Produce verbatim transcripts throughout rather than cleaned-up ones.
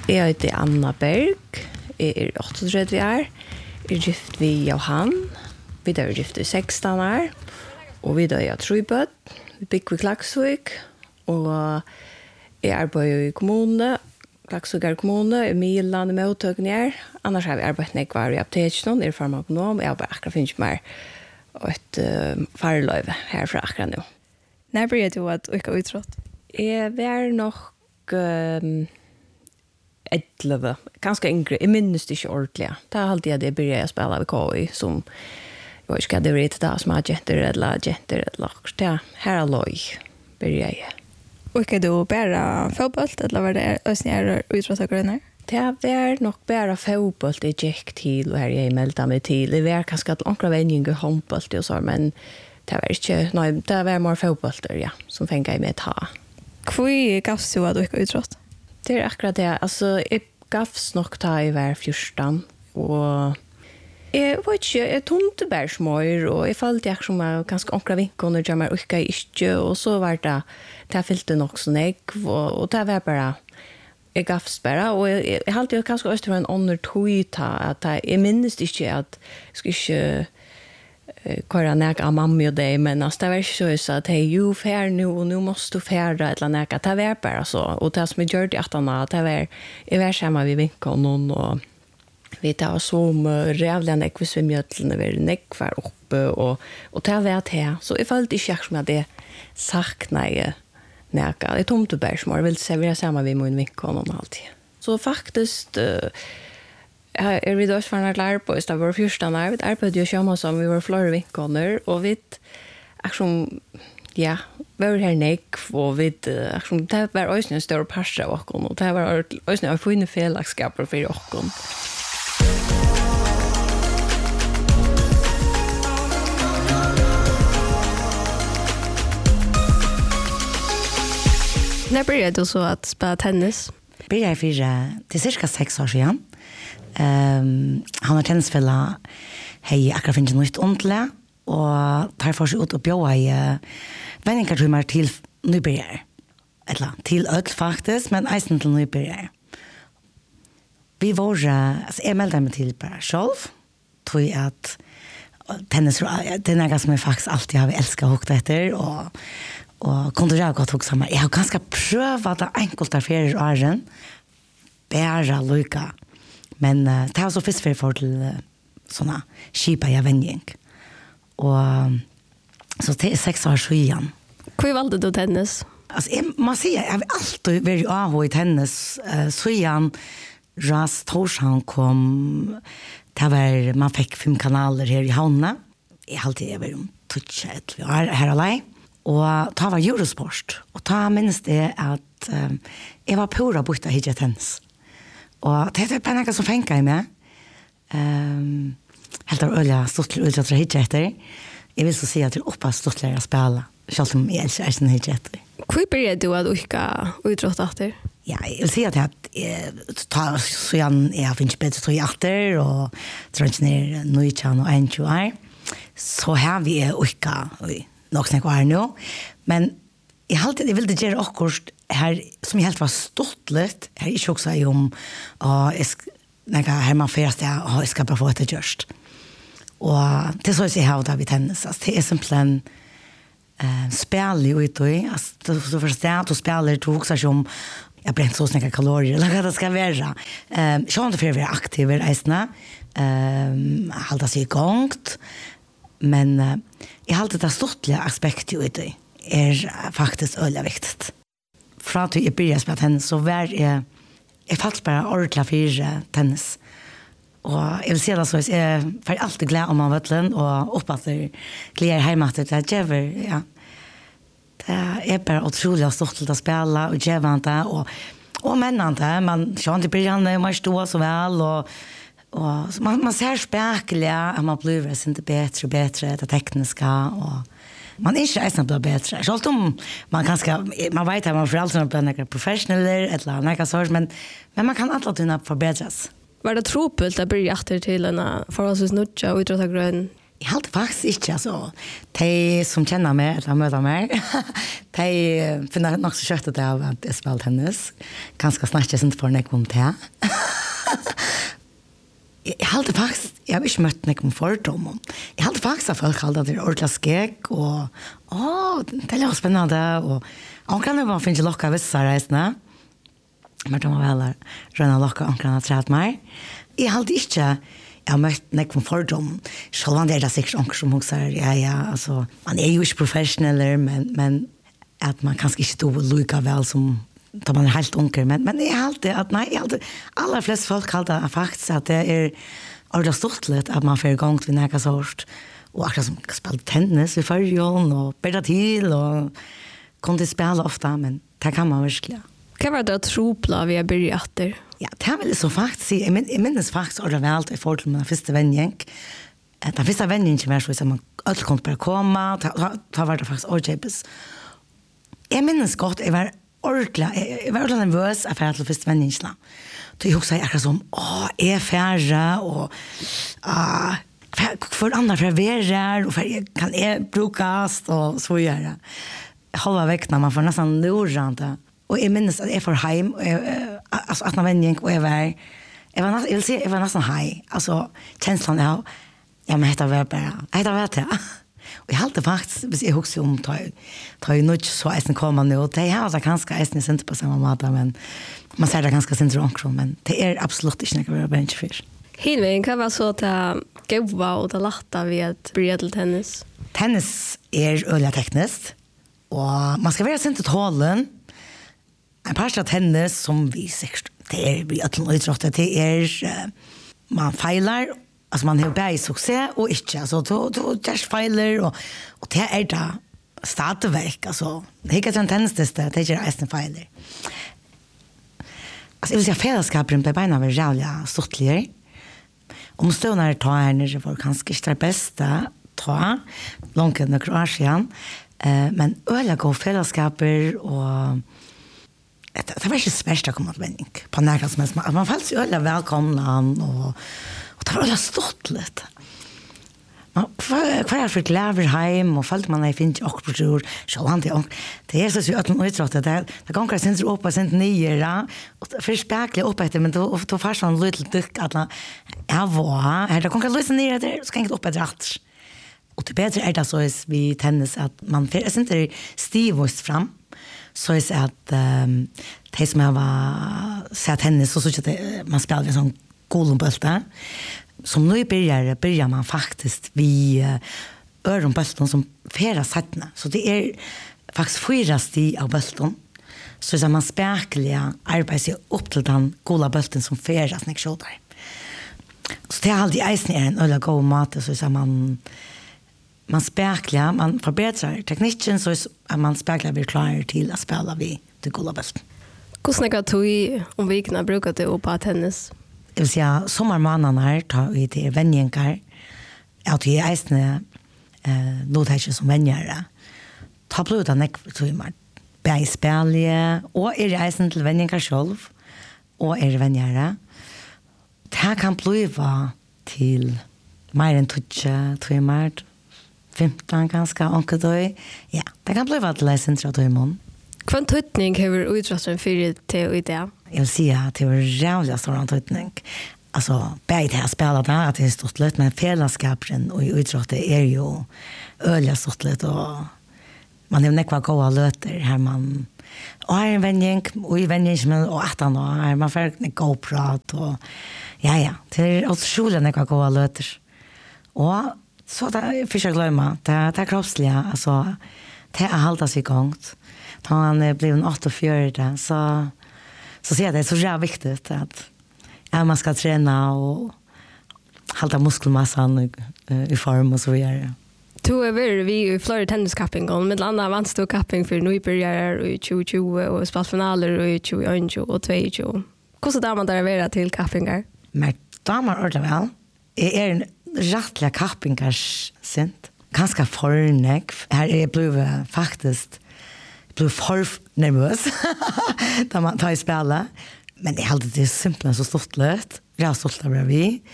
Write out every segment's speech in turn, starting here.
Jeg heter Anna Berg, jeg er åttiotretti år, jeg er gift ved Johan, vi er gift i sekstan år, og vi er trøybøtt, vi bygger ved Klaksvik, og jeg arbeider i kommune, Klaksvik er kommune, i Milan, i Møtøkken her, annars har vi arbeidet når jeg var i apoteken, jeg er farmakonom, jeg arbeider akkurat finnes mer et uh, farløyve herfra akkurat nå. Når blir du at du ikke har utrådt? Jeg var nok um, elleve, ganske yngre. Jeg minnes det ikke ordentlig. Det er alltid at jeg begynte å spille ved K I, som jeg vet ikke hva det var til da, som er jenter eller jenter eller noe. Ja, her er løy, begynte jeg. Og ikke du bare fotboll, eller var det også nye utrådtakerne? Det var nok bare fotboll jeg gikk til, og her jeg meldte meg til. Det var kanskje at noen venninger håndboll og så, men det var ikke, nei, det var mer fotboll der, ja, som fengte jeg med ta. Hvor gavs du at du ikke har utrådt? Det er akkurat det. Altså, jeg gavs nok ta i hver fjørstan, og jeg vet ikke, jeg tomte bare smør, og jeg følte jeg som jeg ganske omkring vinkene, og jeg ikke ikke, og så var det, det fylte nok sånn jeg, og, og det var bare, jeg gavs bare, og jeg, jeg, jeg halte jo kanskje også til en ånder tøyta, at jeg, jeg minnes ikke at jeg skulle ikke køra nek av mamma og deg, men altså, det var ikke så at hei, jo, fær nu, og nu måste du færa, eller nek, det var bare så, og det som jeg gjør det i attana, det var, jeg var sammen ved vinkene, og vi tar som rævlig nek ved svimmjøtlene, vi er nek var oppe, og, og det var det, så jeg følte ikke som jeg hadde sagt nei, nek, jeg tomte bare små, jeg ville se, vi er sammen ved min vinkene alltid. Så faktisk, uh, Ja, er vi da også for å lære på, det var første år, vi arbeidet jo sammen som vi var flere vinkoner, og vi, akkurat, ja, vi var her nek, og vi, akkurat, det var også en større parse av oss, og det var også en funne fellesskaper for oss. Når begynte du så at spille tennis? Begynte jeg for, det er cirka seks år siden. Um, han har tennisfella hei akkurat finnes noe ordentlig og tar for seg ut og bjøa i uh, venningartummer til nybyrjere eller til ødel faktisk, men eisen til nybyrjere. Vi var, altså jeg meldte meg til bare selv, tror jeg at tennis, det er noe som jeg faktisk alltid har elsket å hukte etter og, og kunne jeg godt hukte sammen. Jeg har ganske prøvet det enkelt av flere åren bare lykke. Men uh, det var så først for for til uh, sånne skipa jeg venning. Og uh, så til seks år siden. Hvor valgte du tennis? Altså, jeg må si, jeg har alltid vært av i tennis. Uh, siden Ras Torshavn kom, det var, man fikk fem kanaler her i havnene. Jeg har alltid vært om tutset, vi var her alene. Og det var Eurosport. Og da minnes det at uh, jeg var pura borte hit i tennis. Og det er bare noe som fengt jeg med. Um, helt av øye stortler utrettere hitjetter. Jeg vil så si at det er oppe stortler å spille, selv om jeg elsker sånn hitjetter. Hvor blir du at du ikke utrett etter? Ja, jeg vil si at jeg tar så igjen, jeg finner ikke bedre tog etter, og tror ikke ned nøytjen og en tjo her. Så her vi er ikke nok snakke her nå. Men jeg har alltid, jeg vil det gjøre akkurat her, som jeg helt var stått litt, her er ikke også om, og jeg skal, her man først, ja, og jeg skal bare få etter gjørst. Og det er så jeg har det vi tennis, altså, det er simpelthen uh, spiller jo ut i, altså, du, du forstår, du spiller, du husker ikke om, jeg brent så snakke kalorier, eller hva det skal være. Um, sånn at det er aktiv i reisene, um, holde seg i gongt, men uh, jeg har alltid det stortlige aspektet jo ut i, er faktisk øyelig viktig. Fra til jeg begynte å spille tennis, så var jeg, jeg faktisk bare ordentlig for tennis. Og jeg vil si det så, jeg får alltid glede om man vet den, og opp at det gleder hjemme at det er djever, ja. Det er bare utrolig stort til å spille, og djevende, og, og mennende. Man skjønner til bryggende, man står så vel, og, og man, man ser spekelig at man blir ikke bedre og bedre, det tekniske, og man er ikke eisen blir bedre. Selv om man kanskje, man vet at man får alltid bli noen professioneller, eller noe sånt, men, men man kan alltid kunne forbedres. Var det tropult å bli etter til en forholdsvis nødja og utrettet grønn? Jag har faktiskt inte alltså de som känner mig eller möter mig de finner nog så kött det av att jag spelar tennis ganska snart inte för när kom till jag har faktiskt jag har inte mött någon fördom jag har faktiskt att folk kallar det ordentligt skäck och åh det är spännande och och kan det vara finns locka vissa resna men de har väl röna locka och kan träta mig jag har inte jag har mött någon fördom så var det där sex onkel som hon säger ja ja alltså man är ju inte professionell men men att man kanske inte då lika väl som då man är helt onkel men men det är alltid att nej alltid alla flest folk kallar faktiskt att det är ordentligt stortligt att man får igång till några sort och akkurat som spelar tennis i förjon och bättre till och kunde spela ofta men det kan man verkligen. Kan vara det tropla vi har börjat där? Ja, det är väl så faktiskt. Jag, men, jag minns faktiskt ordentligt i forhold till min första vänjning. Den första vänjningen var så att man alltid kunde bara komma. Då var det faktiskt ordentligt. Jag minns gott, jag var ordentligt, jag var ordentligt nervös att färra till första vänjningen. Då jag också akkurat som, åh, jag är färre och uh, för andra för verrar och för kan jag brukas och så gör det. Halva veckan man får nästan lurande. Och jag minns att jag får hem och jag, alltså att när vänjning och jag var jag var nästan, jag vill säga jag var nästan hej. Alltså känslan är ja men heter väl bara. Heter vet jag. Och jag hade faktiskt hvis jag också om ta ta ju något så att komma nu och det har så ganska är inte på samma mat men man säger det ganska centralt men det är absolut inte något benchfish. Hinvägen kan vara så att gåva och det latta vid att börja till tennis. Tennis är öliga tekniskt och man ska vara sent till hållen. En par av tennis som vi säkert det är vi att utråtta det är man feilar alltså man har bäj succé och inte alltså då då just feilar och och det är det startverk alltså det är inte tennis det det är ju en feilar. Alltså jag vill säga fällskapen på benen var jävla stortligare. Om stånar ta här när det var kanske inte det bästa ta långt när Kroatien eh men öliga gå fällskaper och det, det var inte svårt att komma till vänning på nära som helst. Man fanns ju alla välkomna och, och det var alla stått lite. Man, kvar jag fick läver hem och fallt man i finns och på tur så han det det är så så att man utrott det det går kanske inte upp och sent nio och för spekla upp efter men då då fast han lite dyk att jag var det kan kanske lyssna ner där så kan inte upp ett rätt. Och det bättre är det så är vi tennis att man är inte stivast fram. Så är det att um, det som jag var sett tennis och så att man spelar en sån goldenbölta som nu börjar börjar man faktiskt vid uh, öronbölten som färra sättna så det är faktiskt fyra sti av bölten så att man späkliga arbetar sig upp till den gola bölten som färra snäckskjordar så det är alltid eisen är en ölla god mat så att man man speklar, man förbättrar tekniken så att man speklar blir klar till att spela vid det goda bäst. Hur snackar du om vikna brukar du på tennis? Det vill säga sommarmånaderna tar vi till vänjningar. Jag tycker jag är eh låter inte som vänjare. Ta pluta neck så man bäj spelje och är det eisen till vänjningar själv och är vänjare. Det kan bliva till mer än tutcha timmar. femton ganska onkel då. Ja, det kan bli vad det läser tror jag imorgon. Kvant tutning har utrustat för det och det. Jag vill säga att det var jävla stor tutning. Alltså, bäg det här spelat där att det är stort lätt men fällskapen och utrustat är ju öliga stort lätt och man är nekva goda löter här man och har en vänjning och i vänjning med och att han har man får en god prat och ja ja, det är också skolan nekva goda löter. Och så där fick jag glömma. Det är kroppsliga. Alltså, det är hållt sig igång. Då han blev en åtta och fyra så, så ser jag det är så jävla viktigt att ja, man ska träna och hålla muskelmassan i, i form och så vidare. Du är väl vi i Florida tenniskapping och med andra vanns du kapping för nu börjar i tjugo tjugo och spelfinaler i tjugo och tjugo. Hur så där man där vara till kappingar? Men damer ordentligt väl. Jag är en rättliga kappingars sint. Ganska förnäck. Här är blev faktiskt blev för nervös. Då man tar i spela. Men det är alltid det simpla så stort lätt. Jag är stolt över vi.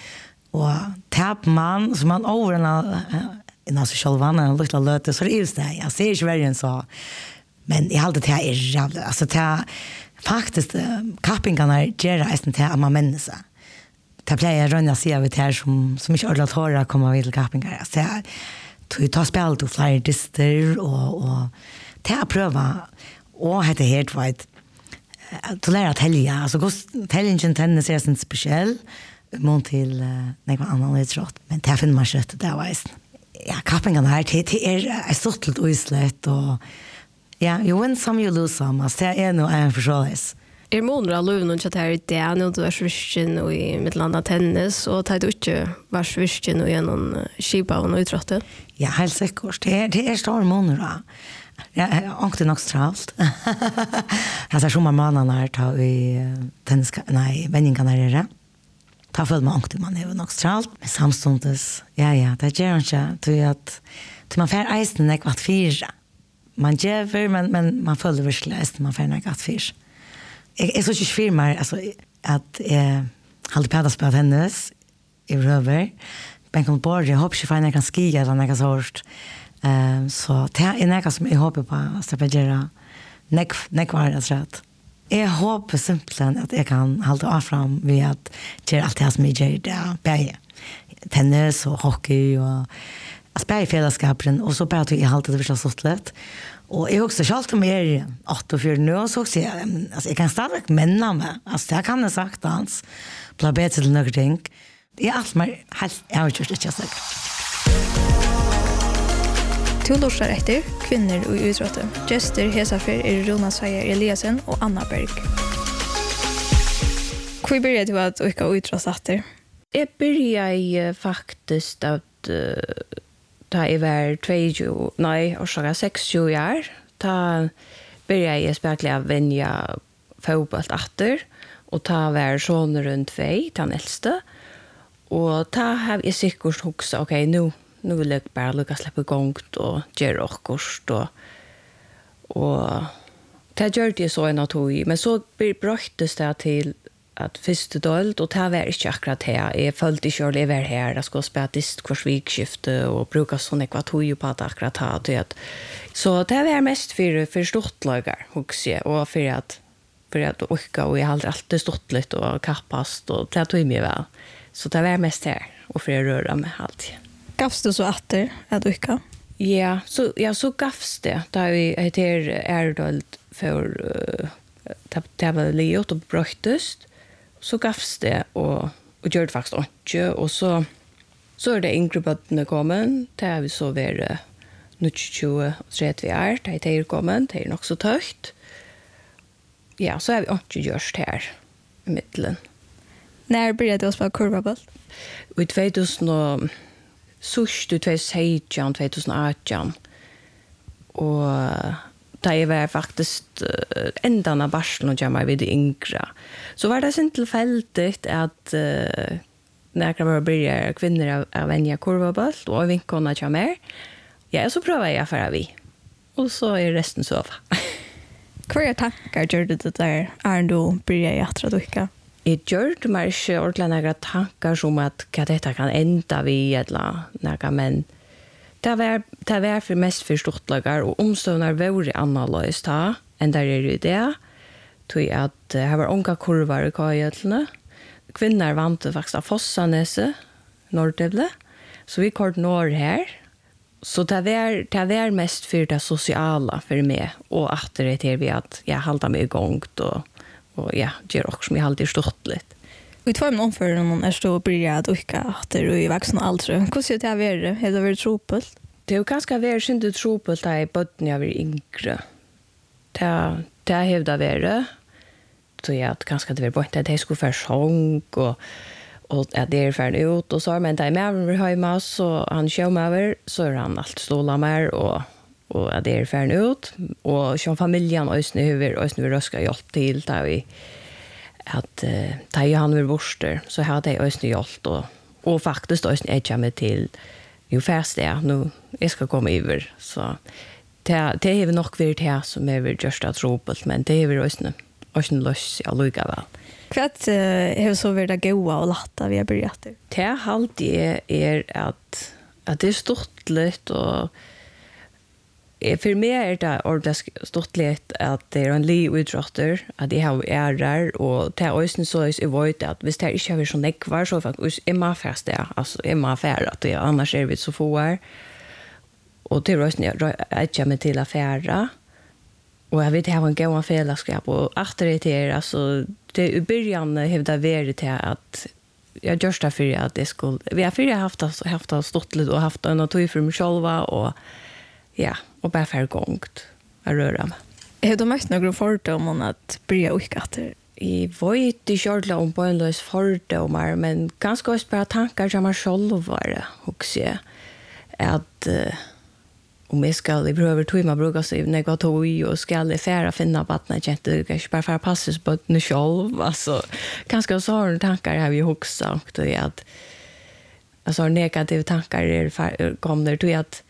Och tappar man så man over en en alltså självan en liten löte så det är just det. Jag ser ju värre än så. Men jag alltid det här är jävla alltså det här, faktiskt kappingarna ger resten till att man människa. Det blir jag rönna sig av det här som som inte ordlat höra komma vid kappingar. Så jag tog ta spel till flera dister och och det här pröva och heter helt vet att lära att helga alltså gost helgen tennis är inte speciell mot till någon annan idrott men det finner man kött det var ja kappingarna här det är är stort och islätt och ja you win some you lose some alltså det är nog en försås. Er måneder av loven og kjøtt her i det, når du er svisken og i midtlandet tennis, og tar du ikke var svisken og gjennom skipa og utråttet? Ja, helt sikkert. Det er, det er store måneder da. Ja, jeg har ikke nok stralt. Jeg ser sommermånene her, ta vi tennis, nei, venningene her er det. Ta følge med ångte man er nok stralt. Men samståndes, ja, ja, det gjør han ikke. Til at til man får eisen er kvart fire. Man gjør, men, men man følger virkelig eisen man får kvart fire. Jag är så inte firmar alltså att eh hålla på att spela tennis i röver. Ben kom på jag hoppas jag finna kan skia eller något sånt. Ehm så det är något som jag hoppas på att jag göra. Neck neck var det rätt. Jag hoppas simpelthen att jag kan hålla av fram vid att göra allt det som jag gör där. Bäge. Tennis och hockey och att spela i fällskapen och så bara att jag håller det förstås så lätt. Och jag också själv som är åtta och fyra nu så också jag alltså jag kan starta männa med alltså jag kan det sagt dans bla bättre till något ting det är allt mer helt jag har just det säkert. Två lossar efter kvinnor och idrotten. Gäster hesafer är Rona Sayer Eliasen och Anna Berg. Hur började du att åka idrottsatter? Jag började faktiskt att ta i var tjugo, nej, och så sextio år. Ta började jag spela vänja fotboll åter och ta var sån runt två, den äldste. Och ta har jag säkert också okej, nu nu vill jag bara lucka släppa igång och göra också och och det gör det så en tog men så bröttes det till att första dolt och det var inte akkurat här. Jag följde inte att leva här. Jag skulle spela dist kvars vikskifte och bruka sån ekvatorio på att akkurat ha det. Så det var mest för, för stortlagar också. Och för att, för att orka och jag hade alltid stått lite och kappast och det tog mig väl. Så det var mest här och för att röra mig alltid. Gavs du så atter att orka? Ja, så, ja, så gavs det. Där vi heter Erdolt för uh, det var livet och bröttest. Så gavs det och och gjorde faktiskt inte och så så är det yngre bötterna kommen där vi så var nu tjugo och trettio år där det är kommen det är också tökt. Ja, så är vi inte gjort här i mitten. När började du spela kurvaboll? I tjugohundrasexton och tjugohundrasjutton tjugohundraarton och det var faktiskt uh, ändan av Barcelona och jag vid yngre. Så var det sen tillfälligt att uh, när jag var började kvinnor att vänja kurvaboll och vinkorna jag mer. Ja, så prövade jag för vi. Och så är resten så. Hva tankar gjør du det der er du börjar i att dricka? Jeg gjør det mer ikke ordentlig några tankar som at hva dette kan enda vi eller några, men det var, det var for mest for stortlagar og omstående var annerledes da enn der er i det. Tog at det var unga kurvar i kajetlene. Kvinner vant faktisk av Fossanese, Norrdevle, så vi kort når her. Så det var, det var mest för det sociala för mig och att det är till vi att jag håller mig igång och, och ja, det gör också som jag alltid stått lite. Vi tar en omför någon är stå och börja att åka att det är i vuxna ålder. Hur ser det här vara? Har det varit tropelt? Det är ganska väl inte tropelt där i botten jag var yngre. Det, det har det varit. Så jag att ganska det var bort att det skulle för sång och och att det är färdigt ut och så men där med vi hemma så han kör med över så är han allt stola mer och och att det är färdigt ut och som familjen och snö över och snö röska hjälp till där vi att uh, ta ju han över borster så hade jag snö hjälp och och faktiskt då snö jag med till ju fast där nu jag ska komma över så det det är nog vill det som är just att ropa men det är väl snö och snö lös jag lugga väl. Kvart är så värda goa och latta vi har börjat. Det alltid är att att det är stortligt och för mig är det ordentligt stortligt att det är en livudrotter att det har ärar och det är också så är vojt att hvis det inte har så nekvar så faktiskt är man fast det alltså är man färd att det annars är vi så få här och det är också att jag med till affära och jag vet jag har en gång fällskap och efter det är alltså det i början hävda värde till att jag just därför för att det skulle vi har för haft haft stått lite och haft en och för mig själva och ja och bara för gångt att röra mig. Är det mest några fördomar att börja uppskatter? I vet inte själva om på en lös fördomar men ganska just bara tankar som man själv var också att uh, om jag ska i behöver tog man brukar sig när jag tog i och ska det färra finna på att jag inte kanske bara för passes på nu själv alltså ganska sådana tankar har vi också sagt och att alltså negativa tankar är kommer till att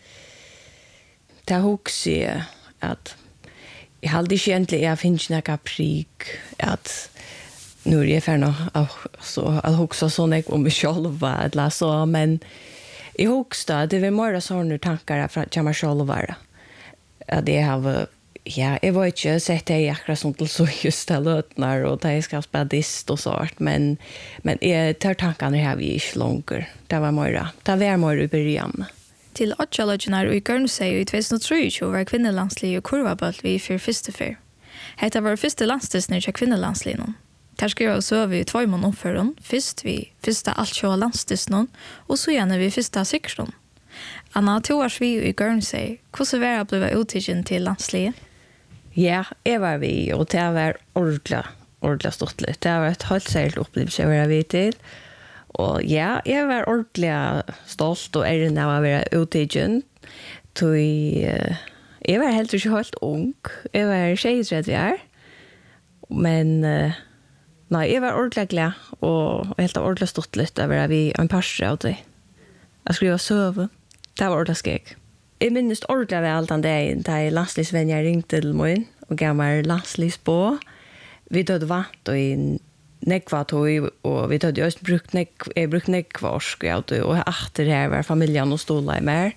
det har också att jag hade inte egentligen jag finns några prik att nu är jag färna så att också sådana om mig själv eller så men i högsta det var mer sådana tankar från att jag själv var att det har ja jag var inte sett det akkurat som till så just det lötnar och det ska spela dist och sånt men men jag tar tankarna här vi inte långt det var mer det var mer i början till Otchalagenar och i Guernsey i tjugohundratre var kvinnelandslig och kurvaböld vi för första för. Hetta var första landstisner till kvinnelandsligen. Där ska jag så över två månader förrän. Först vi första alltjå landstisnen och så gärna vi första sektion. Anna toars vi i Guernsey. Hur så var det blev uttigen till landsligen? Ja, jag var vi och det var ordla ordla stort lite. Det var ett helt särskilt upplevelse jag var vi till. Och ja, jag var ordentligt stolt och är när jag var uttigen. Jag var helt inte helt ung. Jag var tjugotre år. Men nej, jag var ordentligt glad och helt ordentligt stort lite över vi en parstre av det. Jag skulle söva. Det var ordentligt skräck. Jag minns ordentligt väl den dagen där landslisvänner ringde till mig och gav mig landslisbå. Vi tog vatt och in nekva tog och vi hade just brukt nek jag brukt nekvarsk ja och efter det här var familjen och stola i mer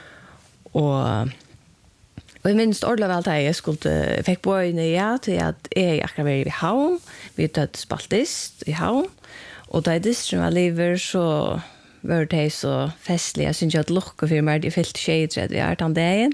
och och jag minns ordla väl att jag skulle fick boyne ja till att jag akkurat var i havn vi hade spaltist i havn och där det som var lever så var det så festligt jag syns att lucka för mig det fällt shade det är den dagen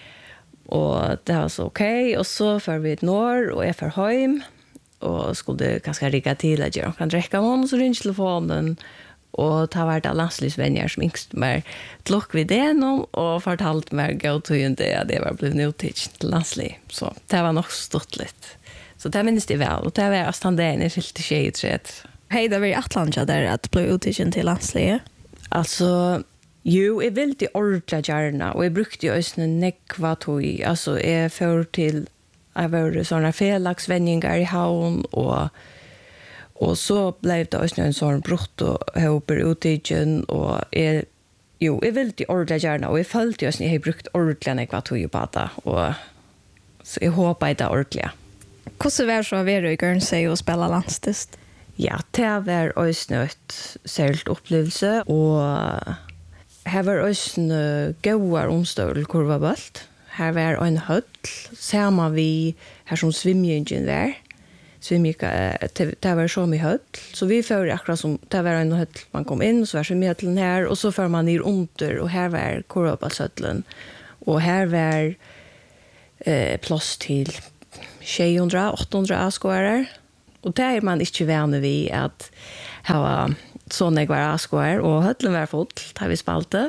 och det var så okej okay. Och så för vi norr och jag för hem och skulle kanske rigga till att jag kan dräcka honom så ringde telefonen och ta vart alla landslisvänner som yngst mer lock vid det någon och fortalt mig gå till det att det var blivit notice till landslig så det var nog stort lite så det minns det väl och det var standarden i helt tjugotre. Hej det var i Atlanta där att bli uttigen till landslig. Alltså jo, jag vill till ordla gärna och jag brukade ju också nekva tog alltså jag för till jag var sådana felagsvänningar i havn och och så blev det också en sån brott och hoper uttigen och är jo, jag vill till ordla gärna och jag följde just när jag brukt ordla nekva tog på det och så jag hoppas att det är ordliga. Hvordan var det så att vara i Guernsey och spela landstest? Ja, det var också ett särskilt upplevelse och här var också en goda omstånd kurvaböld. Här var en höll, samma vi här som svimmingen var. Svimming, det var så mycket höll. Så vi får akkurat som, det var en höll man kom in, så var svimmingen här och så får man ner under och här var kurvaböldshöllen. Och här var eh, plats till tjugohundra, åttahundra askårer. Och där är man inte vänlig vid att ha sådana kvar askårer och höllen var fullt, har vi spalte.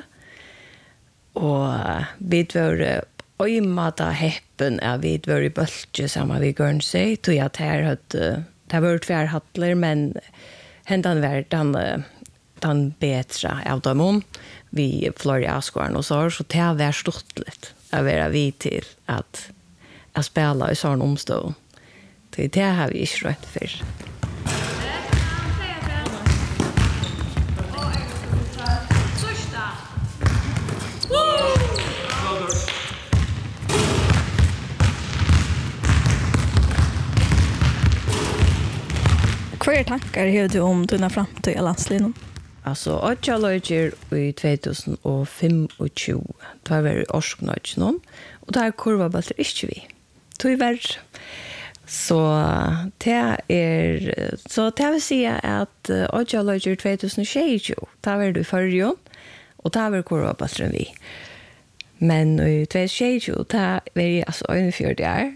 Och vi var öjmata häppen av vi var i Böltje samma vi Guernsey. Tog jag att här hade det var tvär hattler men händan var den, den bättre av dem vi Florida askåren och så. Så det var stort lite att vara vid till att, att spela i sån omstånd. Det det har vi inte rätt för. Hva er tankar har du om dina framtid i landslinjen? Alltså, Odja Løyger i tjugohundrafem, da var det Orsknøyge noen, og da er kurvabalter ikke vi. Tog verre. Så det er, så det vil si at Odja Løyger i tjugohundratjue, da var det i førjon, og da var kurvabalteren vi. Men i tjugohundratjue, da var jeg altså øynefjord der.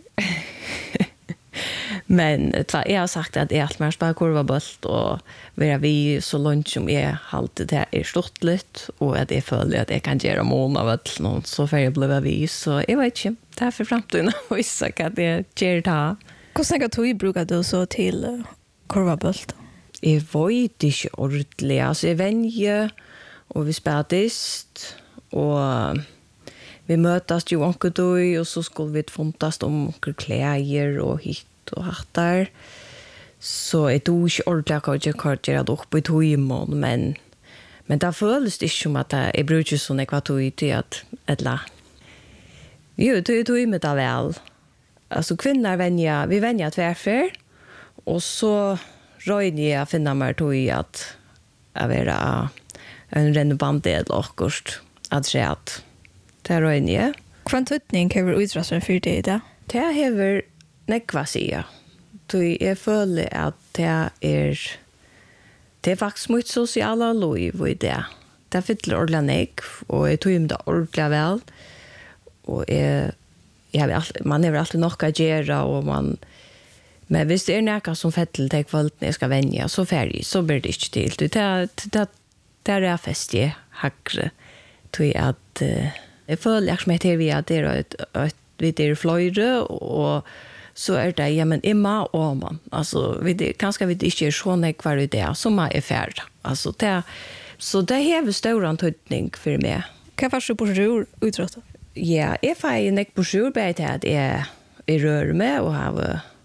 Men jeg har sagt at jeg alt mer spiller kurvabølt og være vi så langt som jeg alltid det er stort litt og at jeg føler at jeg kan gjøre mån av alt noen så får jeg bli vi så jeg vet ikke, det er for fremtiden å vise hva jeg gjør det. Hvordan er det bruker du så til kurvabølt? Jeg vet ikke ordentlig, altså jeg venner og vi spiller dist og vi møtes jo onker døy og så skulle vi funtes om onker klær og hit og hattar. Så jeg tog ikke ordentlig at jeg kan gjøre det oppe i togimon, men, men det føles ikke som at jeg, jeg bruker ikke sånn jeg var tog til at eller jo, det er tog med det vel. Altså kvinner venner, vi venner tverfer, og så røyner jeg å finne meg tog i at jeg vil ha en rennebandel eller akkurat at se at det røyner jeg. Hva tøtning har du utrastet for det i det? Det har nekva sida. Så jeg føler at det er det er faktisk mye sosiale liv i det. Det fyller ordentlig nek, og jeg tog det ordentlig vel. Og jeg, jeg alltid, man har alltid nok å gjøre, og man, men hvis det er noe som fyller til kvalten jeg skal vende, så ferdig, så blir det ikke til. Det, det, det, det er jeg fest i hakre. Så at jeg føler jeg som heter vi at det er et, et, vi er fløyre, og så er det, ja, men imma og man. Altså, vi, kanskje vi ikke er sånn kvar i det, som er ferdig. Altså, det, så det har stor antydning for meg. Hva er det på sjur utrottet? Ja, jeg får en ikke på sjur, bare til at jeg, jeg rører meg, og har,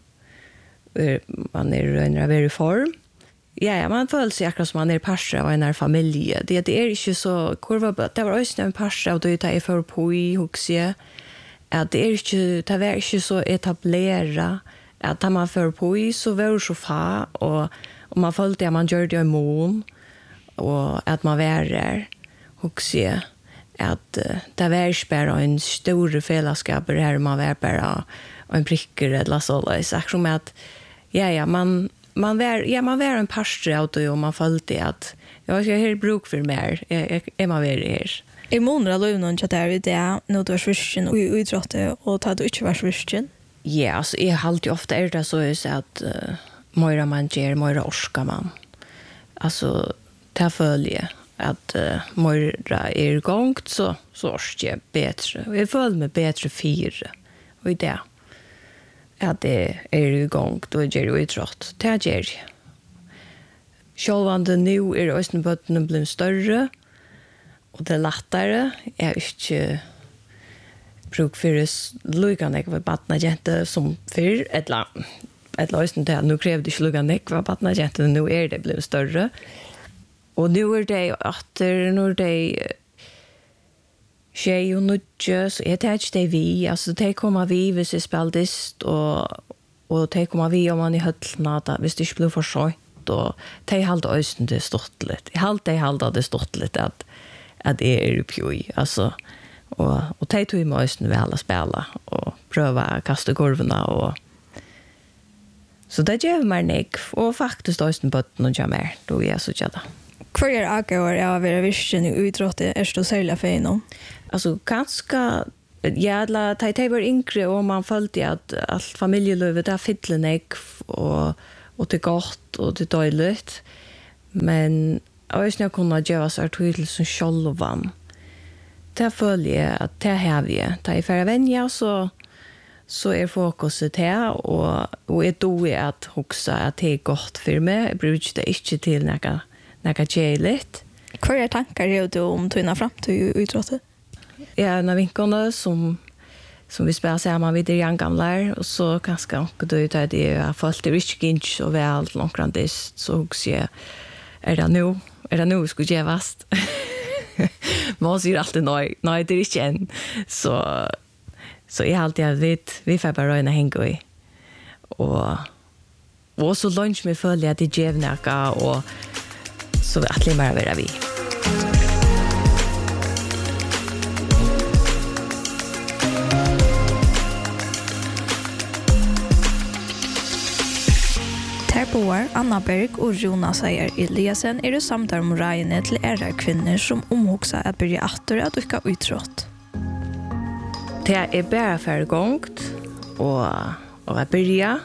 man er en veldig form. Ja, ja, man føler seg akkurat som man er parser av en familie. Det, det er ikke så kurvabøtt. Det var også en parser, og det er jeg for på i hukse. At det er ikke, det var ikke så etableret at da man fører på i, så var det så fa, og, og man følte at man gjør det i mån, og at man var der, og se at uh, det var ikke bare en stor fellesskap her, man var bare en prikker eller så, sagt som at, ja, ja, man, man, var, ja, man var en pastor av det, og man følte at, ja, jeg har bruk for mer, jeg, jeg, jeg må være her. I måneder lov noen til der i det, når du er svirsten og utrottet, og tar du ikke vært svirsten? Ja, altså, jeg har alltid ofte er det så at uh, møyre man gjør, møyre orsker man. Altså, det føler jeg at uh, møyre er gongt, så, så orsker jeg bedre. Og jeg føler meg bedre fire, og i det. At det er gongt, og jeg gjør utrott. Det gjør jeg. Sjølvande nå er østenbøttene blitt større, og det er lettere. Jeg har ikke brukt for å lukke nek for badna jente som før. Et eller annet til at nå krever det ikke lukke nek for badna jente, nå er det blitt større. Og nå er det atter, nå er det tjej og nødje, så jeg tar ikke det vi. Altså, det kommer vi hvis jeg spiller dist, og, og det kommer vi om man er høtlene, hvis det ikke blir for søyt. Og det er halvt øyne det stått litt. Jeg halvt det halvt det stått litt at at det er uppjøy, altså, og, og de tog med oss vel å spille, og prøve å kaste kurvene, og så det gjør meg nek, og faktisk også bøtten og kommer, da er jeg så kjøtt. Hva er akkurat av å være virken i utrottet, er det særlig for en? Altså, ganske, ja, de de var yngre, og man følte at alt familieløvet er fyller nek, og, og det er godt, og det er døylig, men og hvis jeg kunne gjøre seg tydelig som sjølvann, det føler jeg at det har vi. Da jeg får venner, så, så er fokuset til, og, og jeg tror at huske at det er godt for meg. Jeg bruker det ikke til noe, noe kjeilig. Hva er tanker har du om tøyne frem til utrottet? Jeg er en av vinkene som, som vi spiller sammen videre i gamle, og så ganske anker du ut at jeg har følt det ikke gynns og vel langt dist, så husker jeg, er det nå? Er det nå vi skulle gjevast? Man sier alltid nei, nei, det er ikke en. Så, så jeg har alltid at vi, vi får bare røyne henge i. Og Och så lunch med följa att det gevnaka och så att det bara vara vi. Terboar, Anna Berg och Jonas Eier Eliasen är det samtal om rejene till era kvinnor som omhuxar att börja attor att dyka utrått. Det är bara förgångt och och att börja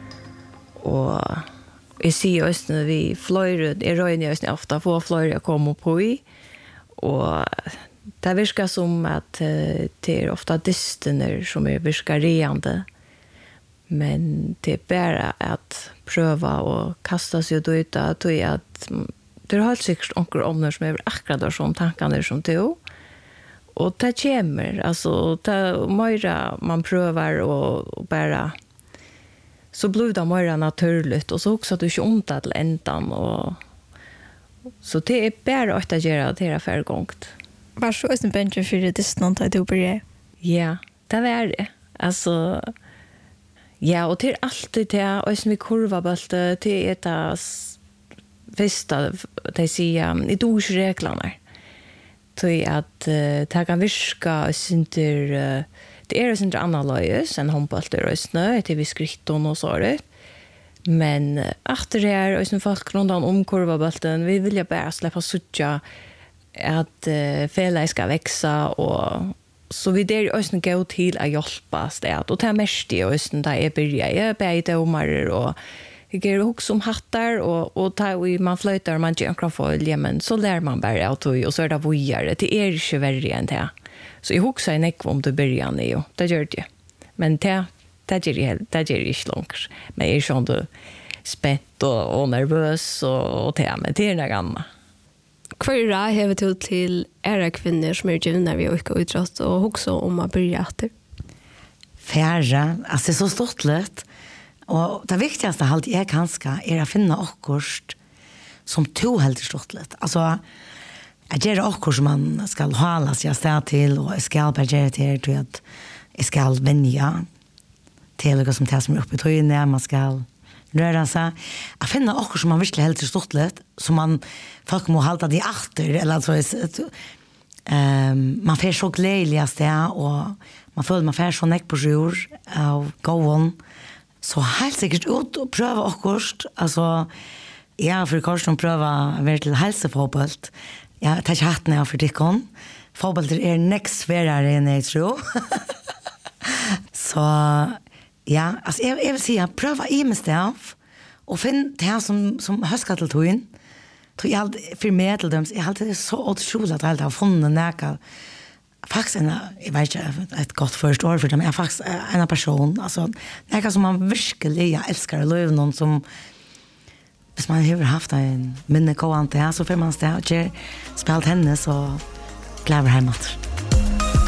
och jag ser just när vi flyr i rejene just ofta får flyr komma på i och det verkar som att det är ofta distiner som är viskareande. Men det är bara att pröva och kasta sig ut att det är att det har säkert onkel omner som är akkurat där som tankarna som du. Och det kommer alltså det mer man prövar och bara så blir det mer naturligt och så också att du inte ont till ändan och så det är bara att göra det här förgångt. Var så är det bättre för det är något att du börjar? Ja, det är det. Alltså ja, och det är alltid det, och som vi kurvabölte, det är det första, det säger, i dorsreglarna. Det är att uh, det kan virka synder, uh, det är synder annorlös än håndbölte röstnö, det är vi skritton och så det. Men uh, efter det här, och som folk rundan om kurvabölten, vi vill ju bara släppa suttja att uh, fälla ska växa och så vi der også gå til å hjelpe sted. Og det er mest i Østen da jeg begynner. Jeg er bare i dommer, og jeg gjør også om hattar, og, og da man fløyter, man gjør akkurat for men så lærer man bare av tog, og så er det vågjere. Det er ikke verre enn det. Så jeg husker en ekve om det begynner jo. Det gjør det. Men det, det gjør jeg, det gjør jeg ikke langt. Men jeg er sånn spent og, og nervøs, og, og det, men det er noe annet. Hver dag har vi til til era kvinner som er givna vi og utrått og også om å börja etter? Färre, alltså det är så stort lätt. Och det viktigaste halt är kanske är att finna akkurst som to helt stort lätt. Alltså jag gör akkurst som man ska hålla sig sted till och ska bara göra det till att jag ska vänja till något som tar som upp i tröjan man ska röra sig. Jag finner akkurst som man verkligen helt stort lätt som man folk må halta de efter eller så ehm man får så glädjast det och man får man får så näck på jour av gåvon så helt säkert ut och pröva akkurst alltså ja för kanske de pröva vara till hälsofotboll. Ja, tar jag hatten av för dikon. Fotboll är next svärare än jag tror. Så ja, alltså jag, jag vill säga pröva i mig stav och finn det här som som höska till toin. Tror jag alltid för mig till dem. Jag alltid så otroligt att jag har funnit näka faktiskt en jag vet inte ett gott första år för dem är faktiskt en person alltså näka som man verkligen älskar löv någon som hvis man har haft en minne gående her, så får man sted og ikke spilt henne, så glæver hjemme.